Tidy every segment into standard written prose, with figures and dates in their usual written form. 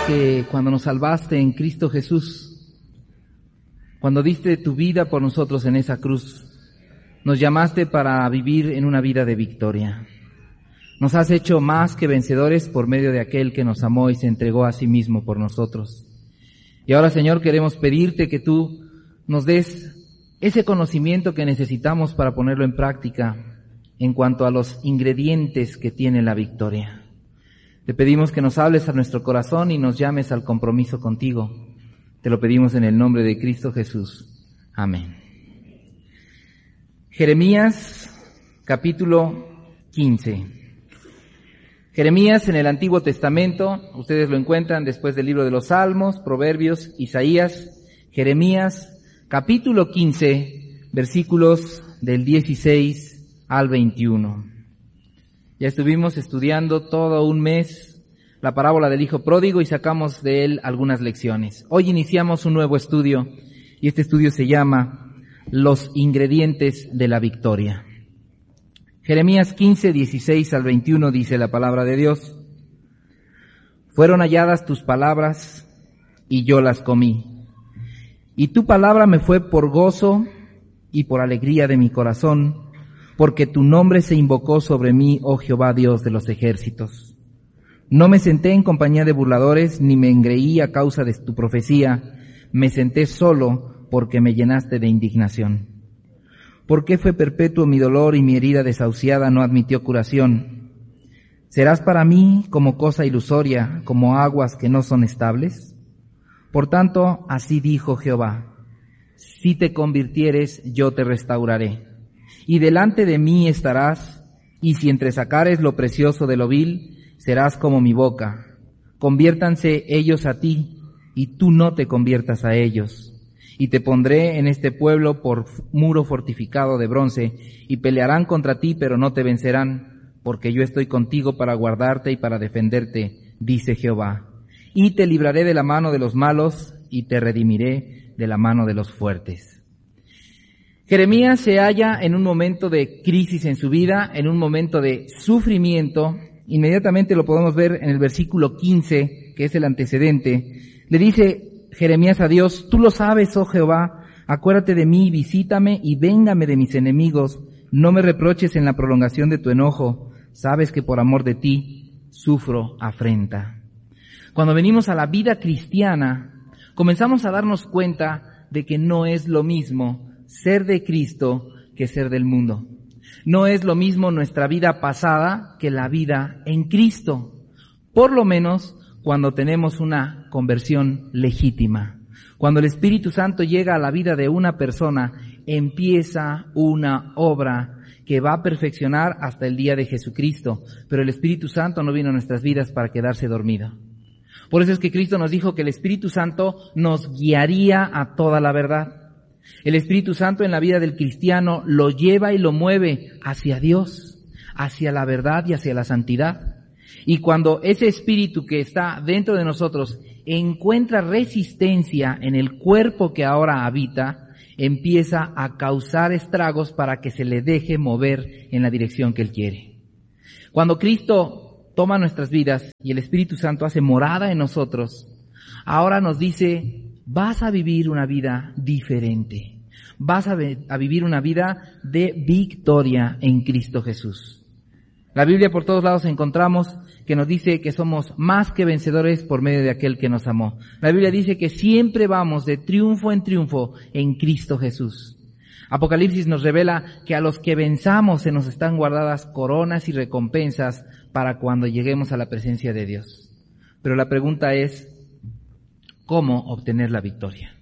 que cuando nos salvaste en Cristo Jesús, cuando diste tu vida por nosotros en esa cruz, nos llamaste para vivir en una vida de victoria. Nos has hecho más que vencedores por medio de aquel que nos amó y se entregó a sí mismo por nosotros. Y ahora, Señor, queremos pedirte que tú nos des ese conocimiento que necesitamos para ponerlo en práctica en cuanto a los ingredientes que tiene la victoria. Te pedimos que nos hables a nuestro corazón y nos llames al compromiso contigo. Te lo pedimos en el nombre de Cristo Jesús. Amén. Jeremías, capítulo 15. Jeremías en el Antiguo Testamento, ustedes lo encuentran después del libro de los Salmos, Proverbios, Isaías. Jeremías, capítulo 15, versículos del 16 al 21. Ya estuvimos estudiando todo un mes la parábola del Hijo Pródigo y sacamos de él algunas lecciones. Hoy iniciamos un nuevo estudio y este estudio se llama Los ingredientes de la victoria. Jeremías 15, 16 al 21 dice la palabra de Dios: Fueron halladas tus palabras y yo las comí, y tu palabra me fue por gozo y por alegría de mi corazón, porque tu nombre se invocó sobre mí, oh Jehová Dios de los ejércitos. No me senté en compañía de burladores, ni me engreí a causa de tu profecía, me senté solo porque me llenaste de indignación. ¿Por qué fue perpetuo mi dolor y mi herida desahuciada no admitió curación? ¿Serás para mí como cosa ilusoria, como aguas que no son estables? Por tanto, así dijo Jehová: si te convirtieres, yo te restauraré, y delante de mí estarás, y si entresacares lo precioso de lo vil, serás como mi boca. Conviértanse ellos a ti, y tú no te conviertas a ellos. Y te pondré en este pueblo por muro fortificado de bronce, y pelearán contra ti, pero no te vencerán, porque yo estoy contigo para guardarte y para defenderte, dice Jehová. Y te libraré de la mano de los malos, y te redimiré de la mano de los fuertes. Jeremías se halla en un momento de crisis en su vida, en un momento de sufrimiento. Inmediatamente lo podemos ver en el versículo 15, que es el antecedente. Le dice Jeremías a Dios: tú lo sabes, oh Jehová, acuérdate de mí, visítame y véngame de mis enemigos, no me reproches en la prolongación de tu enojo, sabes que por amor de ti sufro afrenta. Cuando venimos a la vida cristiana, comenzamos a darnos cuenta de que no es lo mismo ser de Cristo que ser del mundo. No es lo mismo nuestra vida pasada que la vida en Cristo, por lo menos cuando tenemos una conversión legítima. Cuando el Espíritu Santo llega a la vida de una persona, empieza una obra que va a perfeccionar hasta el día de Jesucristo. Pero el Espíritu Santo no vino a nuestras vidas para quedarse dormido. Por eso es que Cristo nos dijo que el Espíritu Santo nos guiaría a toda la verdad. El Espíritu Santo en la vida del cristiano lo lleva y lo mueve hacia Dios, hacia la verdad y hacia la santidad. Y cuando ese espíritu que está dentro de nosotros encuentra resistencia en el cuerpo que ahora habita, empieza a causar estragos para que se le deje mover en la dirección que Él quiere. Cuando Cristo toma nuestras vidas y el Espíritu Santo hace morada en nosotros, ahora nos dice: vas a vivir una vida diferente. Vas a vivir una vida de victoria en Cristo Jesús. La Biblia por todos lados encontramos que nos dice que somos más que vencedores por medio de aquel que nos amó. La Biblia dice que siempre vamos de triunfo en triunfo en Cristo Jesús. Apocalipsis nos revela que a los que venzamos se nos están guardadas coronas y recompensas para cuando lleguemos a la presencia de Dios. Pero la pregunta es: ¿cómo obtener la victoria?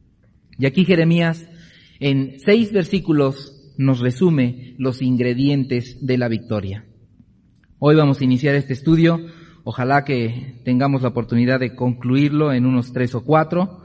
Y aquí Jeremías, en 6 versículos, nos resume los ingredientes de la victoria. Hoy vamos a iniciar este estudio. Ojalá que tengamos la oportunidad de concluirlo en unos 3 o 4.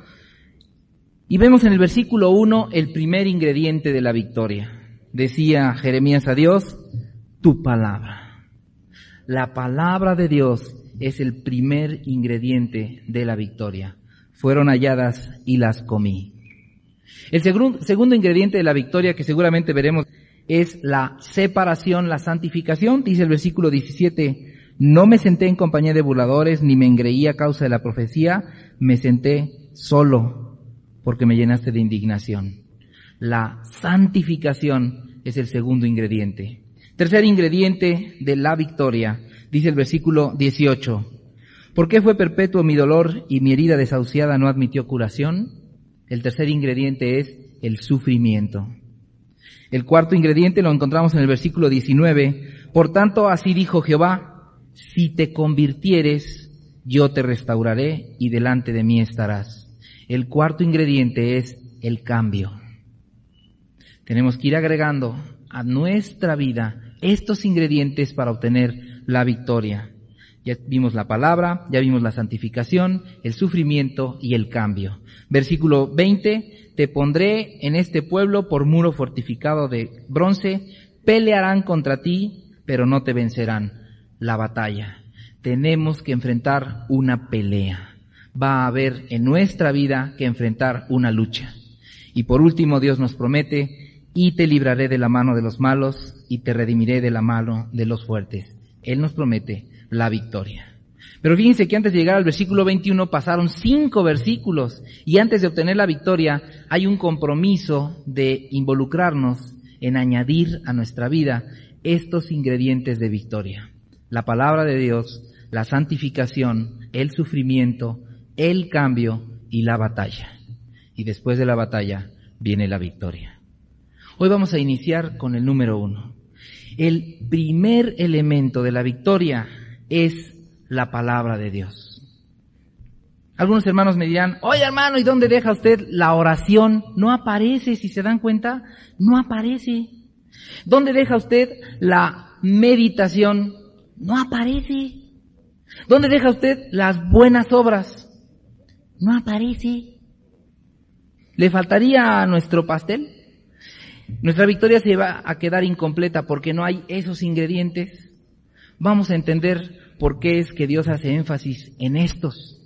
Y vemos en el versículo 1 el primer ingrediente de la victoria. Decía Jeremías a Dios: tu palabra. La palabra de Dios es el primer ingrediente de la victoria. Fueron halladas y las comí. El segundo ingrediente de la victoria, que seguramente veremos, es la separación, la santificación. Dice el versículo 17: No me senté en compañía de burladores, ni me engreí a causa de la profecía, me senté solo, porque me llenaste de indignación. La santificación es el segundo ingrediente. Tercer ingrediente de la victoria, dice el versículo 18. ¿Por qué fue perpetuo mi dolor y mi herida desahuciada no admitió curación? El tercer ingrediente es el sufrimiento. El cuarto ingrediente lo encontramos en el versículo 19. Por tanto, así dijo Jehová, si te convirtieres, yo te restauraré y delante de mí estarás. El cuarto ingrediente es el cambio. Tenemos que ir agregando a nuestra vida estos ingredientes para obtener la victoria. Ya vimos la palabra, ya vimos la santificación, el sufrimiento y el cambio. Versículo 20, te pondré en este pueblo por muro fortificado de bronce, pelearán contra ti, pero no te vencerán. La batalla. Tenemos que enfrentar una pelea. Va a haber en nuestra vida que enfrentar una lucha. Y por último, Dios nos promete, y te libraré de la mano de los malos, y te redimiré de la mano de los fuertes. Él nos promete la victoria. Pero fíjense que antes de llegar al versículo 21 pasaron 5 versículos, y antes de obtener la victoria hay un compromiso de involucrarnos en añadir a nuestra vida estos ingredientes de victoria. La palabra de Dios, la santificación, el sufrimiento, el cambio y la batalla. Y después de la batalla viene la victoria. Hoy vamos a iniciar con el número 1. El primer elemento de la victoria es la palabra de Dios. Algunos hermanos me dirán, oye hermano, ¿y dónde deja usted la oración? No aparece, si se dan cuenta, no aparece. ¿Dónde deja usted la meditación? No aparece. ¿Dónde deja usted las buenas obras? No aparece. ¿Le faltaría a nuestro pastel? Nuestra victoria se va a quedar incompleta porque no hay esos ingredientes. Vamos a entender por qué es que Dios hace énfasis en estos.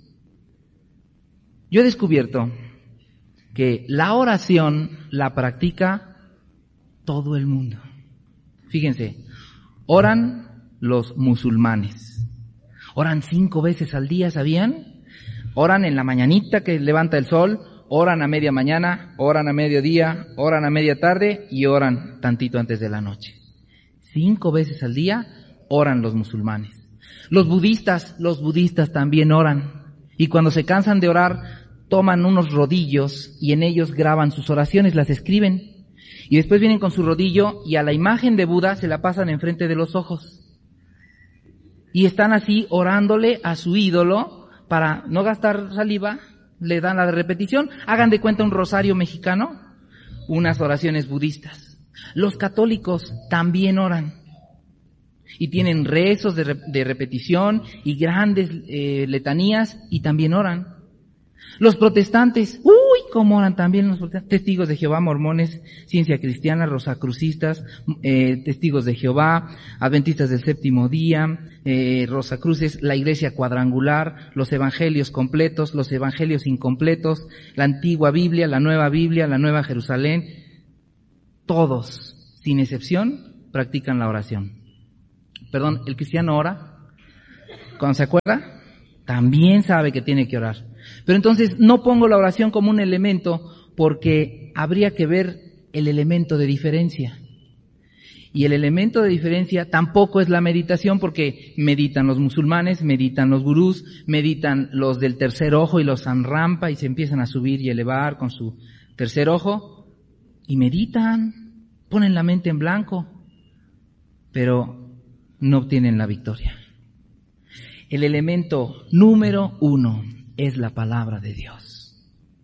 Yo he descubierto que la oración la practica todo el mundo. Fíjense, oran los musulmanes. Oran 5 veces al día, ¿sabían? Oran en la mañanita que levanta el sol, oran a media mañana, oran a mediodía, oran a media tarde y oran tantito antes de la noche. 5 veces al día oran los musulmanes. Los budistas también oran. Y cuando se cansan de orar, toman unos rodillos y en ellos graban sus oraciones, las escriben. Y después vienen con su rodillo y a la imagen de Buda se la pasan enfrente de los ojos. Y están así orándole a su ídolo para no gastar saliva, le dan la repetición. Hagan de cuenta un rosario mexicano, unas oraciones budistas. Los católicos también oran. Y tienen rezos de repetición y grandes letanías y también oran. Los protestantes, cómo oran también los protestantes, testigos de Jehová, mormones, ciencia cristiana, rosacrucistas, testigos de Jehová, adventistas del séptimo día, rosacruces, la iglesia cuadrangular, los evangelios completos, los evangelios incompletos, la antigua Biblia, la nueva Jerusalén, todos, sin excepción, practican la oración. Perdón, el cristiano ora, cuando se acuerda, también sabe que tiene que orar. Pero entonces no pongo la oración como un elemento porque habría que ver el elemento de diferencia. Y el elemento de diferencia tampoco es la meditación porque meditan los musulmanes, meditan los gurús, meditan los del tercer ojo y los enrampa y se empiezan a subir y elevar con su tercer ojo y meditan, ponen la mente en blanco, pero no obtienen la victoria. El elemento número 1 es la palabra de Dios.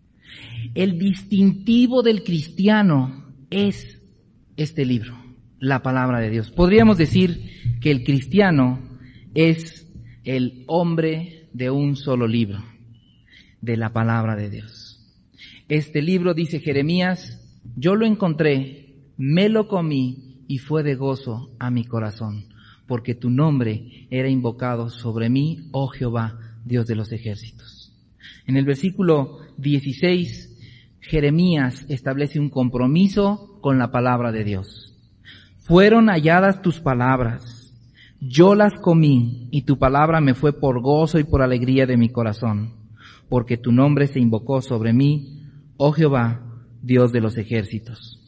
El distintivo del cristiano es este libro, la palabra de Dios. Podríamos decir que el cristiano es el hombre de un solo libro, de la palabra de Dios. Este libro, dice Jeremías, yo lo encontré, me lo comí y fue de gozo a mi corazón, porque tu nombre era invocado sobre mí, oh Jehová, Dios de los ejércitos. En el versículo 16, Jeremías establece un compromiso con la palabra de Dios. Fueron halladas tus palabras, Yo las comí, y tu palabra me fue por gozo y por alegría de mi corazón, porque tu nombre se invocó sobre mí, oh Jehová, Dios de los ejércitos.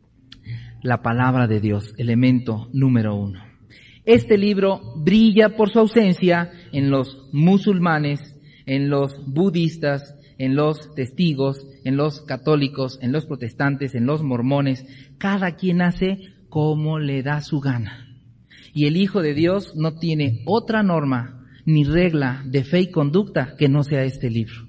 La palabra de Dios, elemento número 1. Este libro brilla por su ausencia en los musulmanes, en los budistas, en los testigos, en los católicos, en los protestantes, en los mormones. Cada quien hace como le da su gana. Y el Hijo de Dios no tiene otra norma ni regla de fe y conducta que no sea este libro.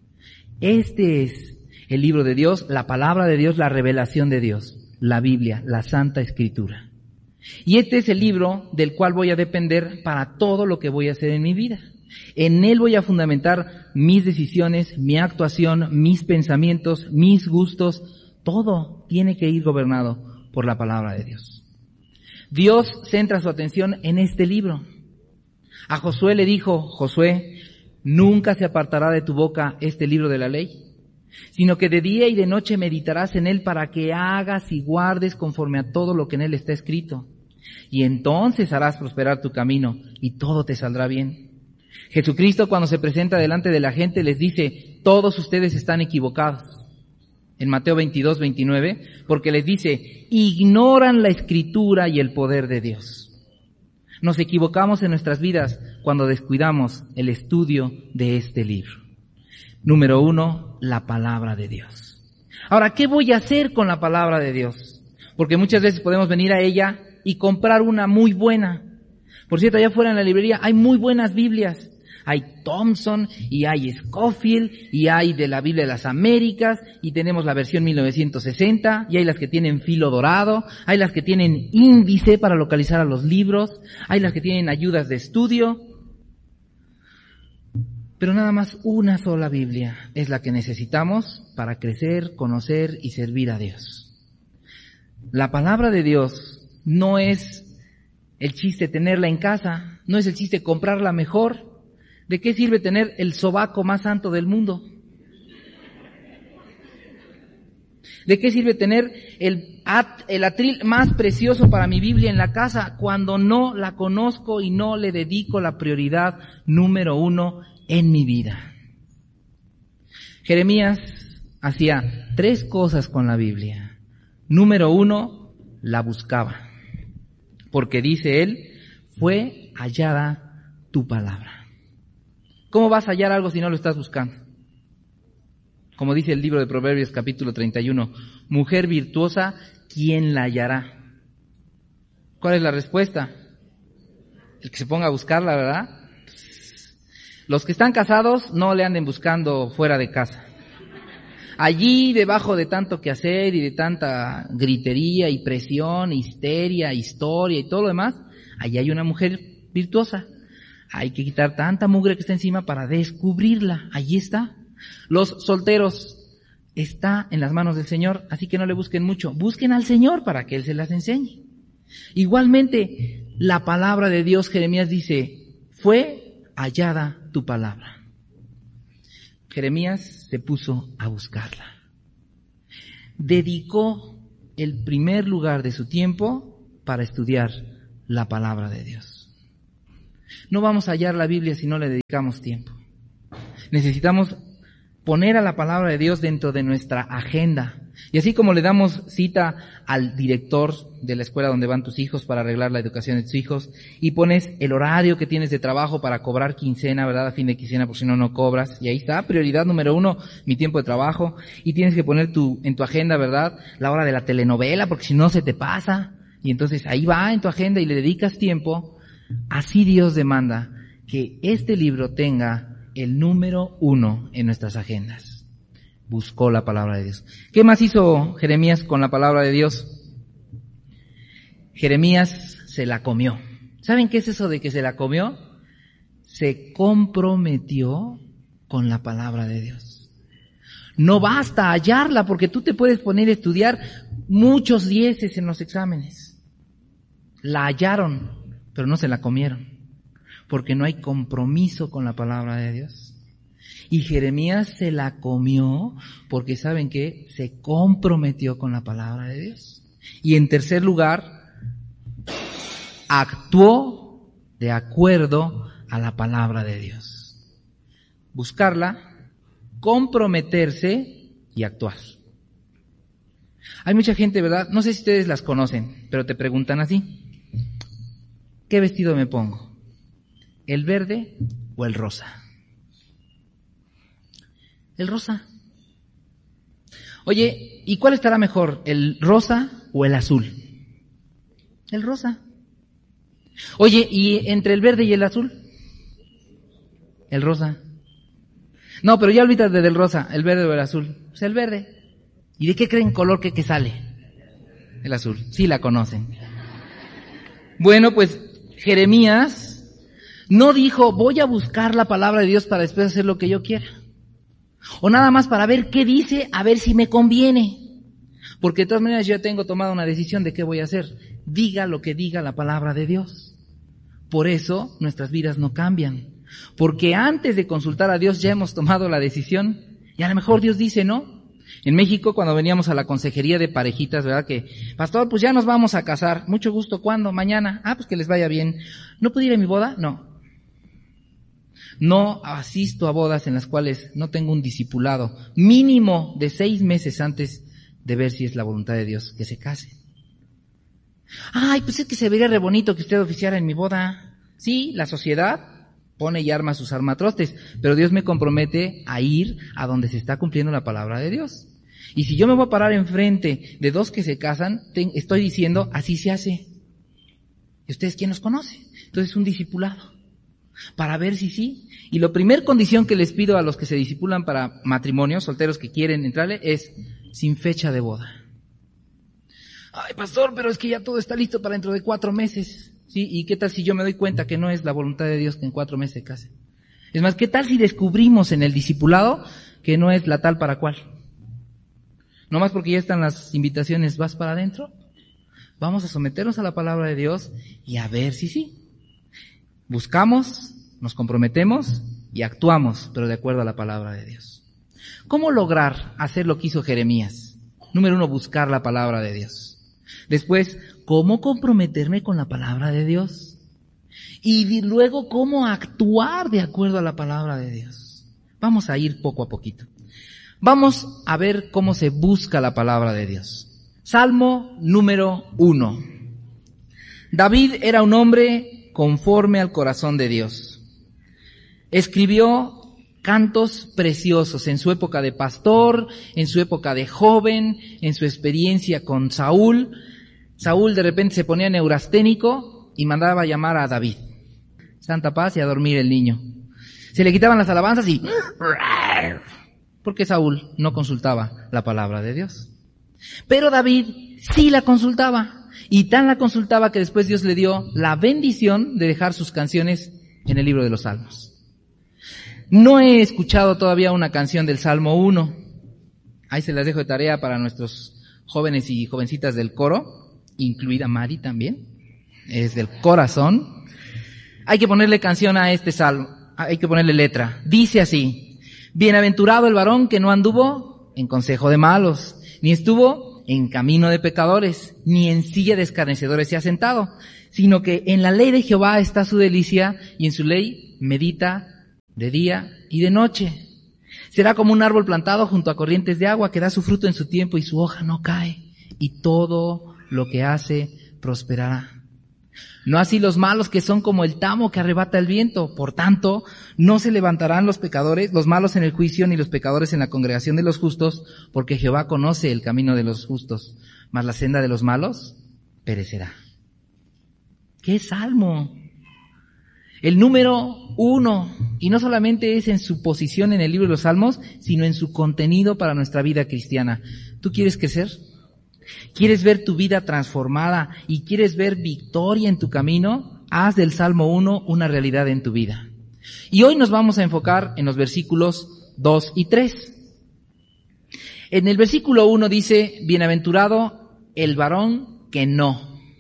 Este es el libro de Dios, la palabra de Dios, la revelación de Dios, la Biblia, la Santa Escritura. Y este es el libro del cual voy a depender para todo lo que voy a hacer en mi vida. En él voy a fundamentar mis decisiones, mi actuación, mis pensamientos, mis gustos. Todo tiene que ir gobernado por la palabra de Dios. Dios centra su atención en este libro. A Josué le dijo, Josué, nunca se apartará de tu boca este libro de la ley, sino que de día y de noche meditarás en él para que hagas y guardes conforme a todo lo que en él está escrito. Y entonces harás prosperar tu camino y todo te saldrá bien. Jesucristo, cuando se presenta delante de la gente, les dice, todos ustedes están equivocados. En Mateo 22, 29, porque les dice, ignoran la Escritura y el poder de Dios. Nos equivocamos en nuestras vidas cuando descuidamos el estudio de este libro. Número 1, la palabra de Dios. Ahora, ¿qué voy a hacer con la palabra de Dios? Porque muchas veces podemos venir a ella y comprar una muy buena. Por cierto, allá afuera en la librería hay muy buenas Biblias. Hay Thompson, y hay Scofield, y hay de la Biblia de las Américas, y tenemos la versión 1960, y hay las que tienen filo dorado, hay las que tienen índice para localizar a los libros, hay las que tienen ayudas de estudio. Pero nada más una sola Biblia es la que necesitamos para crecer, conocer y servir a Dios. La palabra de Dios no es el chiste tenerla en casa, no es el chiste comprarla mejor. ¿De qué sirve tener el sobaco más santo del mundo? ¿De qué sirve tener el atril más precioso para mi Biblia en la casa cuando no la conozco y no le dedico la prioridad número 1 en mi vida? Jeremías hacía 3 cosas con la Biblia. Número 1, la buscaba. Porque dice él, fue hallada tu palabra. ¿Cómo vas a hallar algo si no lo estás buscando? Como dice el libro de Proverbios capítulo 31, mujer virtuosa, ¿quién la hallará? ¿Cuál es la respuesta? El que se ponga a buscarla, ¿verdad? Los que están casados no le anden buscando fuera de casa. Allí, debajo de tanto que hacer y de tanta gritería y presión, histeria, historia y todo lo demás, allí hay una mujer virtuosa. Hay que quitar tanta mugre que está encima para descubrirla. Allí está. Los solteros, está en las manos del Señor, así que no le busquen mucho. Busquen al Señor para que Él se las enseñe. Igualmente, la palabra de Dios, Jeremías dice, fue hallada tu palabra. Jeremías se puso a buscarla. Dedicó el primer lugar de su tiempo para estudiar la palabra de Dios. No vamos a hallar la Biblia si no le dedicamos tiempo. Necesitamos poner a la palabra de Dios dentro de nuestra agenda. Y así como le damos cita al director de la escuela donde van tus hijos para arreglar la educación de tus hijos, y pones el horario que tienes de trabajo para cobrar quincena, ¿verdad? A fin de quincena, porque si no, no cobras. Y ahí está, prioridad número 1, mi tiempo de trabajo. Y tienes que poner en tu agenda, ¿verdad? La hora de la telenovela, porque si no se te pasa. Y entonces ahí va en tu agenda y le dedicas tiempo. Así Dios demanda que este libro tenga el número 1 en nuestras agendas. Buscó la palabra de Dios. ¿Qué más hizo Jeremías con la palabra de Dios? Jeremías se la comió. ¿Saben qué es eso de que se la comió? Se comprometió con la palabra de Dios. No basta hallarla, porque tú te puedes poner a estudiar muchos 10 en los exámenes. La hallaron, pero no se la comieron, porque no hay compromiso con la palabra de Dios. Y Jeremías se la comió porque, ¿saben qué? Se comprometió con la palabra de Dios. Y en tercer lugar, actuó de acuerdo a la palabra de Dios. Buscarla, comprometerse y actuar. Hay mucha gente, ¿verdad? No sé si ustedes las conocen, pero te preguntan así: ¿qué vestido me pongo? ¿El verde o el rosa? El rosa. Oye, ¿y cuál estará mejor, el rosa o el azul? El rosa. Oye, ¿y entre el verde y el azul? El rosa. No, pero ya olvídate del rosa, el verde o el azul. Pues el verde. ¿Y de qué creen color que sale? El azul. Sí la conocen. Bueno, pues Jeremías no dijo, voy a buscar la palabra de Dios para después hacer lo que yo quiera. O nada más para ver qué dice, a ver si me conviene. Porque de todas maneras yo ya tengo tomado una decisión de qué voy a hacer. Diga lo que diga la palabra de Dios. Por eso nuestras vidas no cambian. Porque antes de consultar a Dios ya hemos tomado la decisión. Y a lo mejor Dios dice no. En México, cuando veníamos a la consejería de parejitas, ¿verdad? Que, pastor, pues ya nos vamos a casar. Mucho gusto, ¿cuándo? Mañana. Ah, pues que les vaya bien. ¿No puedo ir a mi boda? No. No asisto a bodas en las cuales no tengo un discipulado mínimo de 6 meses antes de ver si es la voluntad de Dios que se case. Ay, pues es que se vería re bonito que usted oficiara en mi boda. Sí, la sociedad pone y arma sus armatrostes, pero Dios me compromete a ir a donde se está cumpliendo la palabra de Dios. Y si yo me voy a parar enfrente de 2 que se casan, estoy diciendo, así se hace. ¿Y ustedes quién los conoce? Entonces un discipulado, para ver si sí. Y la primer condición que les pido a los que se discipulan para matrimonios, solteros que quieren entrarle, es sin fecha de boda. Ay, pastor, pero es que ya todo está listo para dentro de 4 meses. ¿Sí? ¿Y qué tal si yo me doy cuenta que no es la voluntad de Dios que en 4 meses se case? Es más, ¿qué tal si descubrimos en el discipulado que no es la tal para cual? No más porque ya están las invitaciones, ¿vas para adentro? Vamos a someternos a la palabra de Dios y a ver si sí. Buscamos, nos comprometemos y actuamos, pero de acuerdo a la palabra de Dios. ¿Cómo lograr hacer lo que hizo Jeremías? Número 1, buscar la palabra de Dios. Después, ¿cómo comprometerme con la palabra de Dios? Y luego, ¿cómo actuar de acuerdo a la palabra de Dios? Vamos a ir poco a poquito. Vamos a ver cómo se busca la palabra de Dios. Salmo número 1. David era un hombre conforme al corazón de Dios. Escribió cantos preciosos en su época de pastor, en su época de joven, en su experiencia con Saúl. Saúl de repente se ponía neurasténico y mandaba a llamar a David. Santa paz y a dormir el niño. Se le quitaban las alabanzas y... porque Saúl no consultaba la palabra de Dios. Pero David sí la consultaba. Y tan la consultaba que después Dios le dio la bendición de dejar sus canciones en el libro de los Salmos. No he escuchado todavía una canción del Salmo 1. Ahí se las dejo de tarea para nuestros jóvenes y jovencitas del coro, incluida Mari también, es del corazón. Hay que ponerle canción a este salmo, hay que ponerle letra. Dice así: bienaventurado el varón que no anduvo en consejo de malos, ni estuvo en camino de pecadores, ni en silla de escarnecedores se ha sentado, sino que en la ley de Jehová está su delicia, y en su ley medita de día y de noche. Será como un árbol plantado junto a corrientes de agua que da su fruto en su tiempo y su hoja no cae, y todo lo que hace prosperará. No así los malos, que son como el tamo que arrebata el viento. Por tanto, no se levantarán los pecadores, los malos en el juicio, ni los pecadores en la congregación de los justos, porque Jehová conoce el camino de los justos, mas la senda de los malos perecerá. ¡Qué salmo! El número 1, y no solamente es en su posición en el libro de los Salmos, sino en su contenido para nuestra vida cristiana. ¿Tú quieres crecer? ¿Quieres ver tu vida transformada y quieres ver victoria en tu camino? Haz del Salmo 1 una realidad en tu vida. Y hoy nos vamos a enfocar en los versículos 2 y 3. En el versículo 1 dice: bienaventurado el varón que no.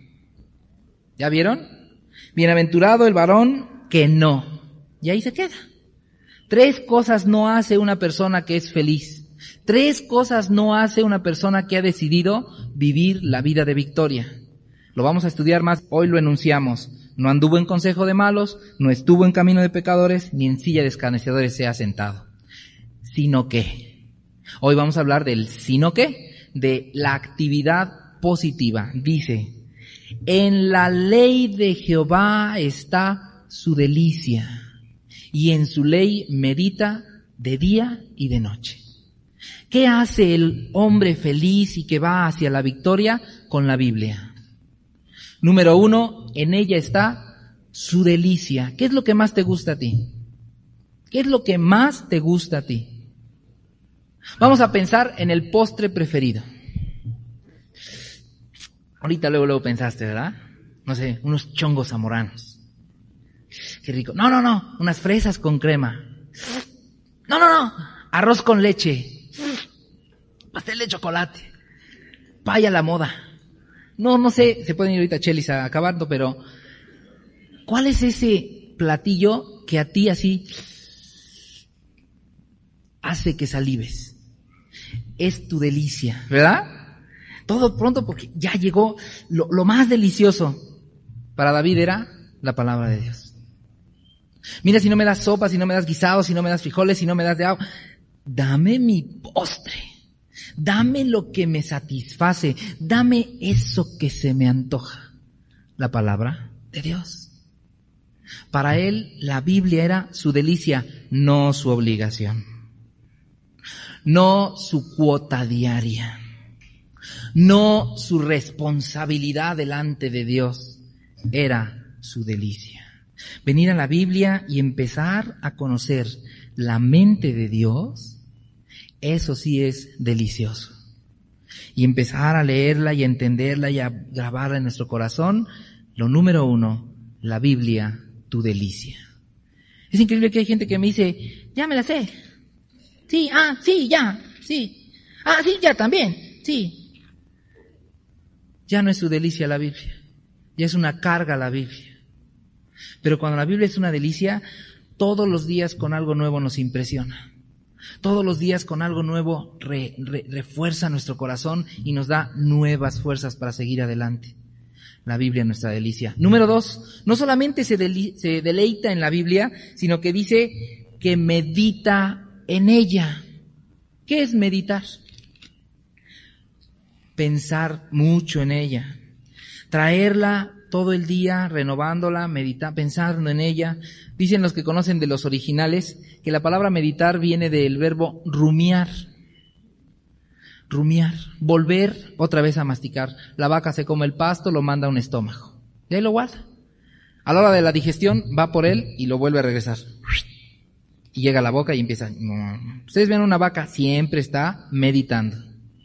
¿Ya vieron? Bienaventurado el varón que no. Y ahí se queda. 3 cosas no hace una persona que es feliz. 3 cosas no hace una persona que ha decidido vivir la vida de victoria. Lo vamos a estudiar más, hoy lo enunciamos. No anduvo en consejo de malos, no estuvo en camino de pecadores, ni en silla de escarnecedores se ha sentado. Sino que, hoy vamos a hablar del sino que, de la actividad positiva. Dice, en la ley de Jehová está su delicia, y en su ley medita de día y de noche. ¿Qué hace el hombre feliz y que va hacia la victoria? Con la Biblia. Número 1, en ella está su delicia. ¿Qué es lo que más te gusta a ti? ¿Qué es lo que más te gusta a ti? Vamos a pensar en el postre preferido. Ahorita luego pensaste, ¿verdad? No sé, unos chongos zamoranos. Qué rico. No, unas fresas con crema. No, arroz con leche. Pastel de chocolate. Paya a la moda. No sé, se pueden ir ahorita chelis acabando, pero ¿cuál es ese platillo que a ti así hace que salives? Es tu delicia, ¿verdad? Todo pronto porque ya llegó lo más delicioso. Para David era la palabra de Dios. Mira, si no me das sopa, si no me das guisado, si no me das frijoles, si no me das de agua, dame mi postre. Dame lo que me satisface. Dame eso que se me antoja. La palabra de Dios. Para él, la Biblia era su delicia, no su obligación. No su cuota diaria. No su responsabilidad delante de Dios. Era su delicia. Venir a la Biblia y empezar a conocer la mente de Dios, eso sí es delicioso. Y empezar a leerla y a entenderla y a grabarla en nuestro corazón, lo número 1, la Biblia, tu delicia. Es increíble que hay gente que me dice, ya me la sé. Sí, sí, ya, sí. Sí, ya también, sí. Ya no es su delicia la Biblia, ya es una carga la Biblia. Pero cuando la Biblia es una delicia, todos los días con algo nuevo nos impresiona. Todos los días con algo nuevo refuerza nuestro corazón y nos da nuevas fuerzas para seguir adelante. La Biblia es nuestra delicia. Número 2, no solamente se deleita en la Biblia, sino que dice que medita en ella. ¿Qué es meditar? Pensar mucho en ella. Traerla todo el día, renovándola, pensando en ella. Dicen los que conocen de los originales que la palabra meditar viene del verbo rumiar. Rumiar, volver otra vez a masticar. La vaca se come el pasto, lo manda a un estómago. Y ahí lo guarda. A la hora de la digestión va por él y lo vuelve a regresar. Y llega a la boca y empieza. Ustedes ven una vaca, siempre está meditando.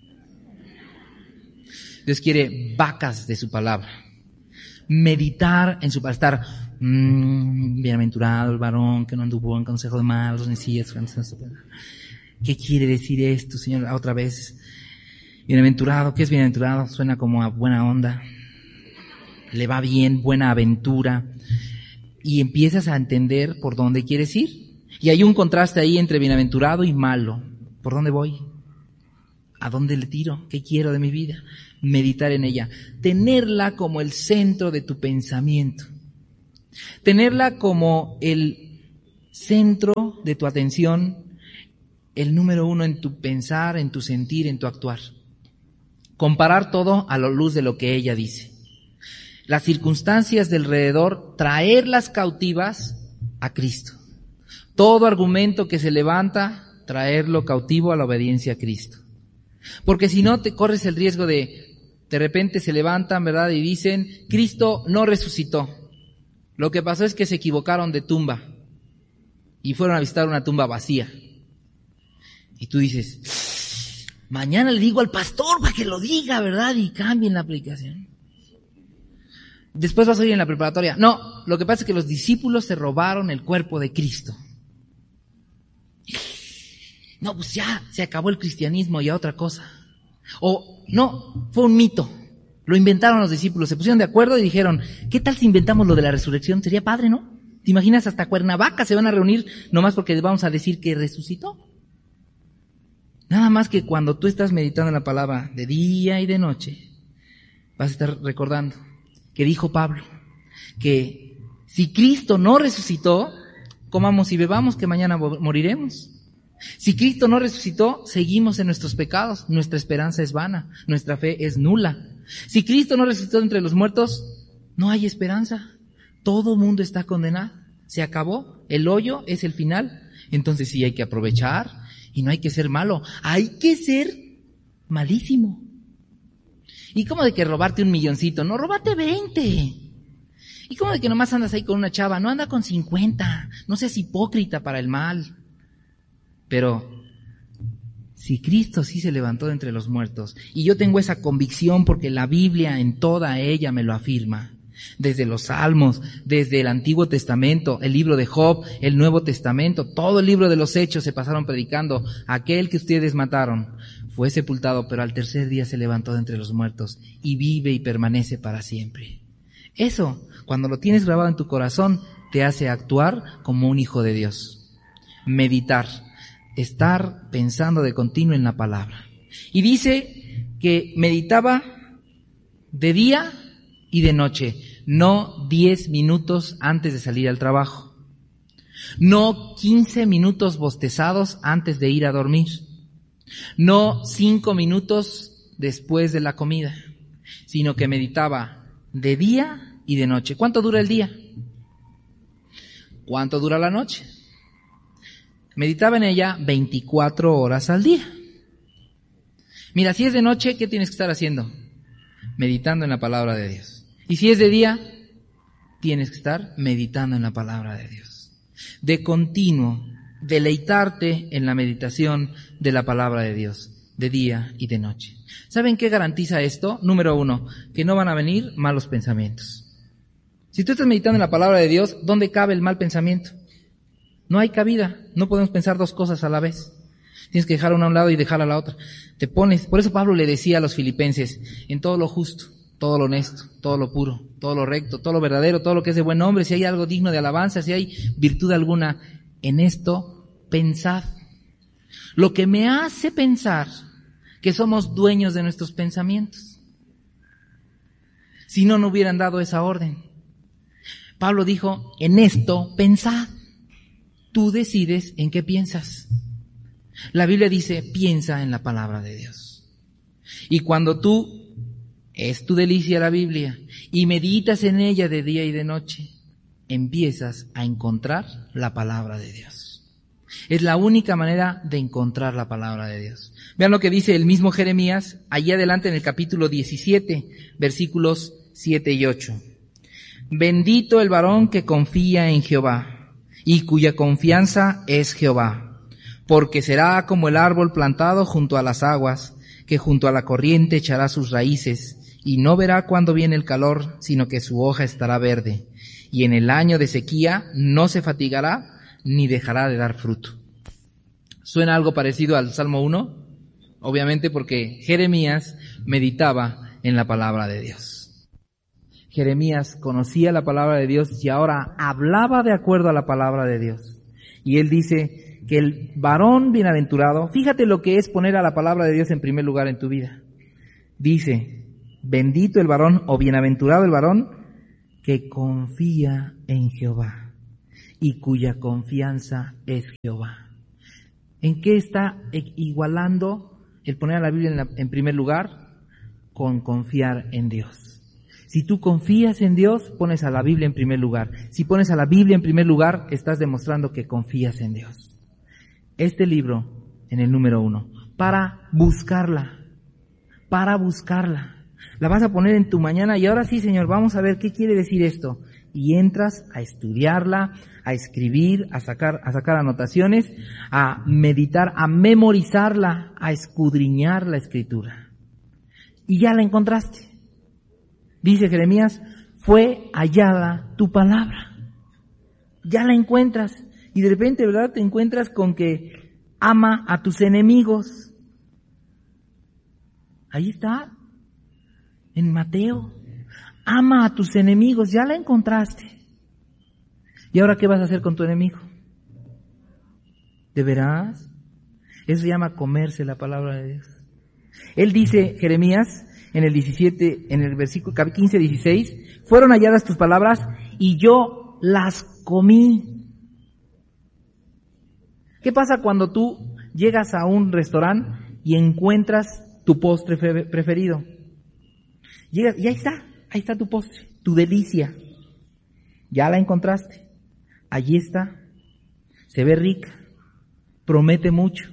Dios quiere vacas de su palabra. Meditar en su palabra, estar bienaventurado el varón que no anduvo en consejo de malos, ni sillas. ¿Qué quiere decir esto, Señor? Otra vez, bienaventurado, ¿qué es bienaventurado? Suena como a buena onda, le va bien, buena aventura, y empiezas a entender por dónde quieres ir. Y hay un contraste ahí entre bienaventurado y malo. ¿Por dónde voy? ¿A dónde le tiro? ¿Qué quiero de mi vida? Meditar en ella, tenerla como el centro de tu pensamiento, tenerla como el centro de tu atención, el número 1 en tu pensar, en tu sentir, en tu actuar. Comparar todo a la luz de lo que ella dice. Las circunstancias del alrededor, traerlas cautivas a Cristo. Todo argumento que se levanta, traerlo cautivo a la obediencia a Cristo. Porque si no, te corres el riesgo de repente se levantan, ¿verdad? Y dicen, Cristo no resucitó. Lo que pasó es que se equivocaron de tumba y fueron a visitar una tumba vacía. Y tú dices, mañana le digo al pastor para que lo diga, ¿verdad? Y cambien la predicación. Después vas a oír en la preparatoria. No, lo que pasa es que los discípulos se robaron el cuerpo de Cristo. No, pues ya se acabó el cristianismo y a otra cosa. O no, fue un mito. Lo inventaron los discípulos, se pusieron de acuerdo y dijeron, ¿qué tal si inventamos lo de la resurrección? Sería padre, ¿no? ¿Te imaginas? Hasta Cuernavaca se van a reunir nomás porque vamos a decir que resucitó. Nada más que cuando tú estás meditando en la palabra de día y de noche, vas a estar recordando que dijo Pablo, que si Cristo no resucitó, comamos y bebamos que mañana moriremos. Si Cristo no resucitó, seguimos en nuestros pecados, nuestra esperanza es vana, nuestra fe es nula. Si Cristo no resucitó entre los muertos, no hay esperanza. Todo mundo está condenado. Se acabó. El hoyo es el final. Entonces sí hay que aprovechar y no hay que ser malo. Hay que ser malísimo. ¿Y cómo de que robarte 1 milloncito? No, róbate 20. ¿Y cómo de que nomás andas ahí con una chava? No, anda con 50. No seas hipócrita para el mal. Pero si Cristo sí se levantó de entre los muertos, y yo tengo esa convicción porque la Biblia en toda ella me lo afirma, desde los Salmos, desde el Antiguo Testamento, el libro de Job, el Nuevo Testamento, todo el libro de los Hechos se pasaron predicando, aquel que ustedes mataron fue sepultado, pero al tercer día se levantó de entre los muertos y vive y permanece para siempre. Eso, cuando lo tienes grabado en tu corazón, te hace actuar como un hijo de Dios. Meditar, estar pensando de continuo en la palabra. Y dice que meditaba de día y de noche, no 10 minutos antes de salir al trabajo, no 15 minutos bostezados antes de ir a dormir, no 5 minutos después de la comida, sino que meditaba de día y de noche. ¿Cuánto dura el día? ¿Cuánto dura la noche? Meditaba en ella 24 horas al día. Mira, si es de noche, ¿qué tienes que estar haciendo? Meditando en la palabra de Dios. Y si es de día, tienes que estar meditando en la palabra de Dios. De continuo, deleitarte en la meditación de la palabra de Dios, de día y de noche. ¿Saben qué garantiza esto? Número 1, que no van a venir malos pensamientos. Si tú estás meditando en la palabra de Dios, ¿dónde cabe el mal pensamiento? No hay cabida, no podemos pensar 2 cosas a la vez. Tienes que dejar una a un lado y dejar a la otra. Te pones, por eso Pablo le decía a los filipenses, en todo lo justo, todo lo honesto, todo lo puro, todo lo recto, todo lo verdadero, todo lo que es de buen nombre, si hay algo digno de alabanza, si hay virtud alguna, en esto pensad. Lo que me hace pensar que somos dueños de nuestros pensamientos. Si no, no hubieran dado esa orden. Pablo dijo, en esto pensad. Tú decides en qué piensas. La Biblia dice, piensa en la palabra de Dios. Y cuando tú, es tu delicia la Biblia, y meditas en ella de día y de noche, empiezas a encontrar la palabra de Dios. Es la única manera de encontrar la palabra de Dios. Vean lo que dice el mismo Jeremías, allí adelante en el capítulo 17, versículos 7 y 8. Bendito el varón que confía en Jehová, y cuya confianza es Jehová, porque será como el árbol plantado junto a las aguas, que junto a la corriente echará sus raíces, y no verá cuando viene el calor, sino que su hoja estará verde, y en el año de sequía no se fatigará, ni dejará de dar fruto. ¿Suena algo parecido al Salmo 1? Obviamente porque Jeremías meditaba en la palabra de Dios. Jeremías conocía la palabra de Dios y ahora hablaba de acuerdo a la palabra de Dios. Y él dice que el varón bienaventurado, fíjate lo que es poner a la palabra de Dios en primer lugar en tu vida. Dice, bendito el varón o bienaventurado el varón que confía en Jehová y cuya confianza es Jehová. ¿En qué está igualando el poner a la Biblia en primer lugar? Con confiar en Dios. Si tú confías en Dios, pones a la Biblia en primer lugar. Si pones a la Biblia en primer lugar, estás demostrando que confías en Dios. Este libro, en el número 1, para buscarla. La vas a poner en tu mañana y ahora sí, Señor, vamos a ver qué quiere decir esto. Y entras a estudiarla, a escribir, a sacar anotaciones, a meditar, a memorizarla, a escudriñar la Escritura. Y ya la encontraste. Dice Jeremías, fue hallada tu palabra. Ya la encuentras. Y de repente, ¿verdad? Te encuentras con que ama a tus enemigos. Ahí está. En Mateo. Ama a tus enemigos. Ya la encontraste. ¿Y ahora qué vas a hacer con tu enemigo? ¿De veras? Eso se llama comerse la palabra de Dios. Él dice, Jeremías, en el 17, en el versículo 15, 16, fueron halladas tus palabras y yo las comí. ¿Qué pasa cuando tú llegas a un restaurante y encuentras tu postre preferido? Llegas y ahí está tu postre, tu delicia. Ya la encontraste. Allí está. Se ve rica. Promete mucho.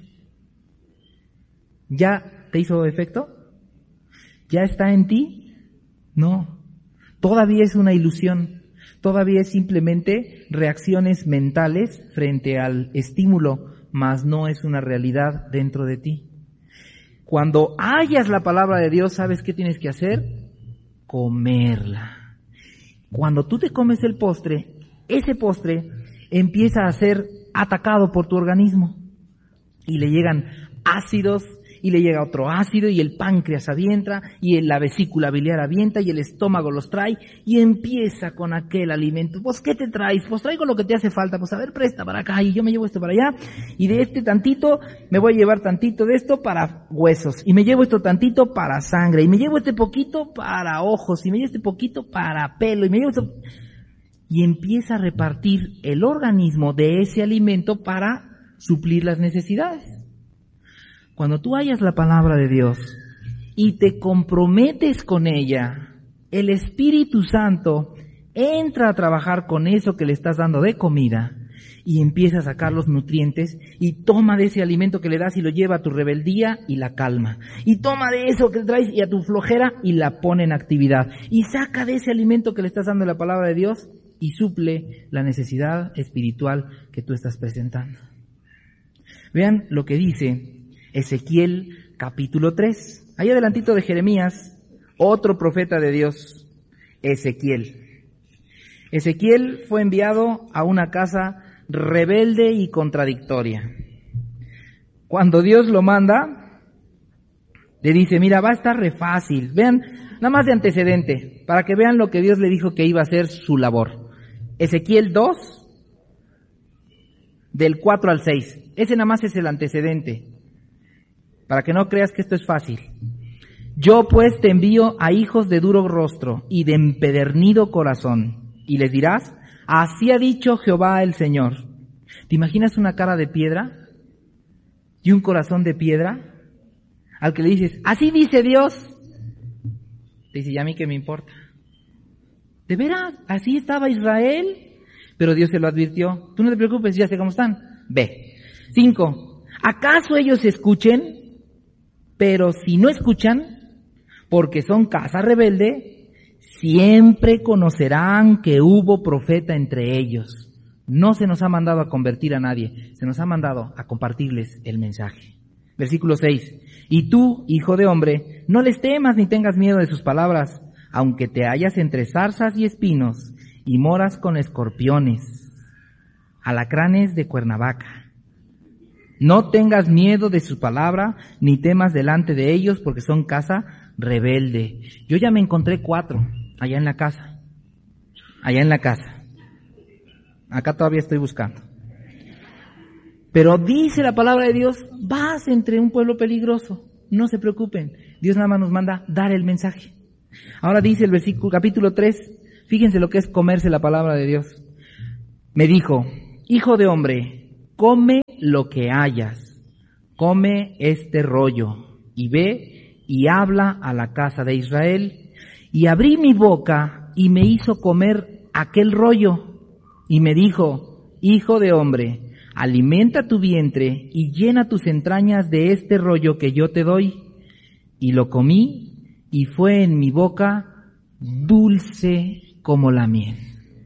¿Ya te hizo efecto? ¿Ya está en ti? No. Todavía es una ilusión. Todavía es simplemente reacciones mentales frente al estímulo, mas no es una realidad dentro de ti. Cuando hallas la palabra de Dios, ¿sabes qué tienes que hacer? Comerla. Cuando tú te comes el postre, ese postre empieza a ser atacado por tu organismo y le llegan ácidos y le llega otro ácido y el páncreas avienta y la vesícula biliar avienta y el estómago los trae y empieza con aquel alimento. Pues, ¿qué te traes? Pues traigo lo que te hace falta. Pues, a ver, presta para acá y yo me llevo esto para allá y de este tantito me voy a llevar tantito de esto para huesos y me llevo esto tantito para sangre y me llevo este poquito para ojos y me llevo este poquito para pelo y me llevo esto... Y empieza a repartir el organismo de ese alimento para suplir las necesidades. Cuando tú hallas la palabra de Dios y te comprometes con ella, el Espíritu Santo entra a trabajar con eso que le estás dando de comida y empieza a sacar los nutrientes y toma de ese alimento que le das y lo lleva a tu rebeldía y la calma. Y toma de eso que traes y a tu flojera y la pone en actividad. Y saca de ese alimento que le estás dando la palabra de Dios y suple la necesidad espiritual que tú estás presentando. Vean lo que dice Ezequiel capítulo 3. Ahí adelantito de Jeremías, otro profeta de Dios, Ezequiel. Ezequiel fue enviado a una casa rebelde y contradictoria. Cuando Dios lo manda, le dice, mira, va a estar re fácil. Vean, nada más de antecedente, para que vean lo que Dios le dijo que iba a ser su labor. Ezequiel 2, del 4 al 6. Ese nada más es el antecedente, para que no creas que esto es fácil. Yo pues te envío a hijos de duro rostro y de empedernido corazón, y les dirás, así ha dicho Jehová el Señor. ¿Te imaginas una cara de piedra y un corazón de piedra? Al que le dices, así dice Dios. Te dice, ¿y a mí qué me importa? ¿De veras? ¿Así estaba Israel? Pero Dios se lo advirtió. Tú no te preocupes, ya sé cómo están. Ve. 5. ¿Acaso ellos escuchen? Pero si no escuchan, porque son casa rebelde, siempre conocerán que hubo profeta entre ellos. No se nos ha mandado a convertir a nadie, se nos ha mandado a compartirles el mensaje. Versículo 6. Y tú, hijo de hombre, no les temas ni tengas miedo de sus palabras, aunque te hallas entre zarzas y espinos y moras con escorpiones, alacranes de Cuernavaca. No tengas miedo de su palabra, ni temas delante de ellos, porque son casa rebelde. Yo ya me encontré 4 allá en la casa. Acá todavía estoy buscando. Pero dice la palabra de Dios, vas entre un pueblo peligroso. No se preocupen. Dios nada más nos manda dar el mensaje. Ahora dice el versículo, capítulo 3, fíjense lo que es comerse la palabra de Dios. Me dijo, hijo de hombre, come lo que hayas, come este rollo, y ve y habla a la casa de Israel. Y abrí mi boca y me hizo comer aquel rollo, y me dijo, hijo de hombre, alimenta tu vientre y llena tus entrañas de este rollo que yo te doy. Y lo comí, y fue en mi boca dulce como la miel.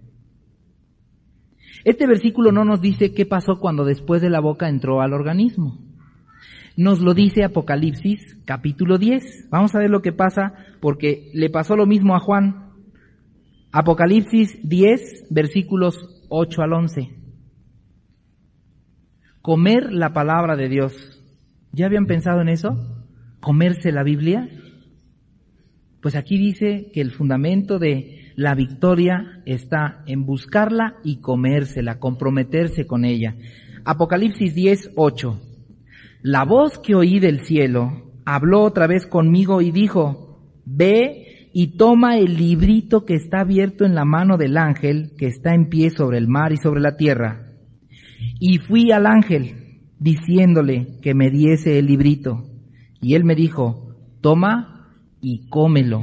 Este versículo no nos dice qué pasó cuando después de la boca entró al organismo. Nos lo dice Apocalipsis capítulo 10. Vamos a ver lo que pasa, porque le pasó lo mismo a Juan. Apocalipsis 10, versículos 8 al 11. Comer la palabra de Dios. ¿Ya habían pensado en eso? ¿Comerse la Biblia? Pues aquí dice que el fundamento de la victoria está en buscarla y comérsela, comprometerse con ella. Apocalipsis 10, 8. La voz que oí del cielo habló otra vez conmigo y dijo, ve y toma el librito que está abierto en la mano del ángel que está en pie sobre el mar y sobre la tierra. Y fui al ángel diciéndole que me diese el librito. Y él me dijo, toma y cómelo.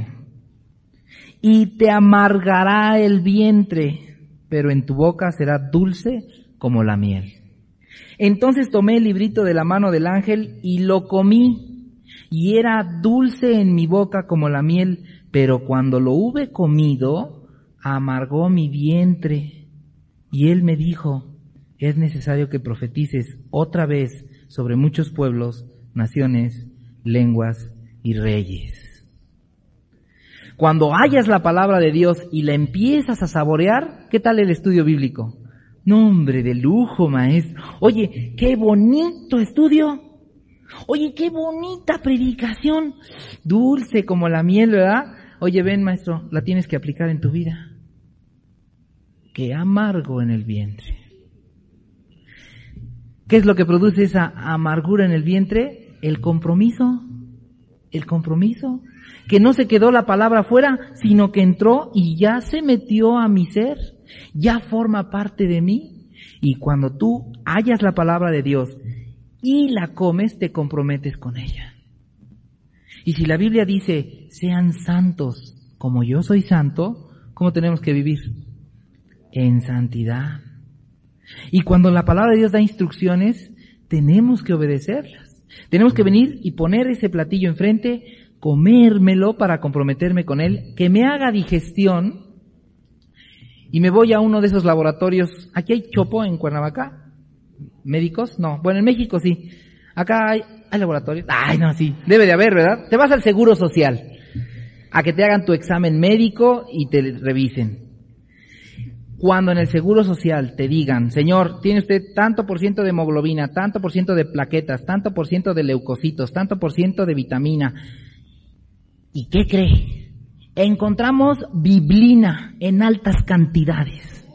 Y te amargará el vientre, pero en tu boca será dulce como la miel. Entonces tomé el librito de la mano del ángel y lo comí, y era dulce en mi boca como la miel, pero cuando lo hube comido, amargó mi vientre. Y él me dijo, es necesario que profetices otra vez sobre muchos pueblos, naciones, lenguas y reyes. Cuando hayas la palabra de Dios y la empiezas a saborear, ¿qué tal el estudio bíblico? No, hombre, de lujo, maestro. Oye, qué bonito estudio. Oye, qué bonita predicación. Dulce como la miel, ¿verdad? Oye, ven, maestro, la tienes que aplicar en tu vida. Qué amargo en el vientre. ¿Qué es lo que produce esa amargura en el vientre? El compromiso. El compromiso. Que no se quedó la palabra fuera, sino que entró y ya se metió a mi ser. Ya forma parte de mí. Y cuando tú hallas la palabra de Dios y la comes, te comprometes con ella. Y si la Biblia dice, sean santos como yo soy santo, ¿cómo tenemos que vivir? En santidad. Y cuando la palabra de Dios da instrucciones, tenemos que obedecerlas. Tenemos que venir y poner ese platillo enfrente, comérmelo para comprometerme con él, que me haga digestión. Y me voy a uno de esos laboratorios. ¿Aquí hay chopo en Cuernavaca? ¿Médicos? No. Bueno, en México sí. Acá hay laboratorios. Ay, no, sí. Debe de haber, ¿verdad? Te vas al Seguro Social a que te hagan tu examen médico y te revisen. Cuando en el Seguro Social te digan, señor, tiene usted tanto por ciento de hemoglobina, tanto por ciento de plaquetas, tanto por ciento de leucocitos, tanto por ciento de vitamina. ¿Y qué cree? Encontramos biblina en altas cantidades.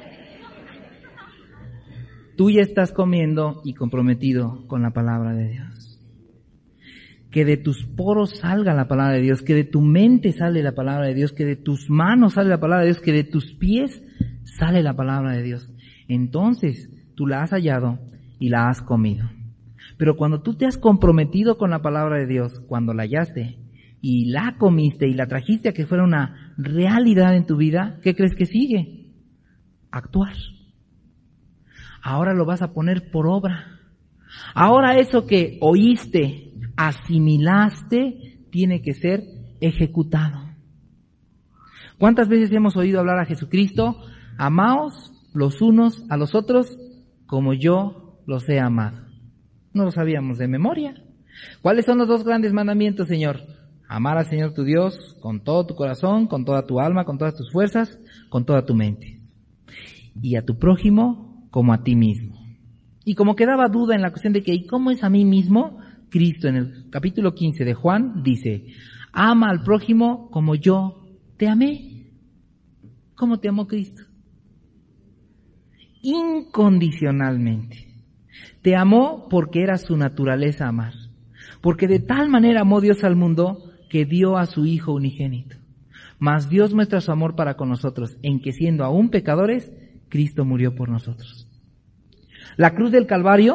Tú ya estás comiendo y comprometido con la palabra de Dios. Que de tus poros salga la palabra de Dios, que de tu mente sale la palabra de Dios, que de tus manos sale la palabra de Dios, que de tus pies sale la palabra de Dios. Entonces tú la has hallado y la has comido. Pero cuando tú te has comprometido con la palabra de Dios, cuando la hallaste y la comiste y la trajiste a que fuera una realidad en tu vida, ¿qué crees que sigue? Actuar. Ahora lo vas a poner por obra. Ahora eso que oíste, asimilaste, tiene que ser ejecutado. ¿Cuántas veces hemos oído hablar a Jesucristo? Amaos los unos a los otros como yo los he amado. No lo sabíamos de memoria. ¿Cuáles son los dos grandes mandamientos, Señor? Amar al Señor tu Dios con todo tu corazón, con toda tu alma, con todas tus fuerzas, con toda tu mente. Y a tu prójimo como a ti mismo. Y como quedaba duda en la cuestión de que ¿y cómo es a mí mismo? Cristo en el capítulo 15 de Juan dice, ama al prójimo como yo te amé. ¿Cómo te amó Cristo? Incondicionalmente. Te amó porque era su naturaleza amar. Porque de tal manera amó Dios al mundo que dio a su Hijo unigénito. Mas Dios muestra su amor para con nosotros, en que siendo aún pecadores, Cristo murió por nosotros. La cruz del Calvario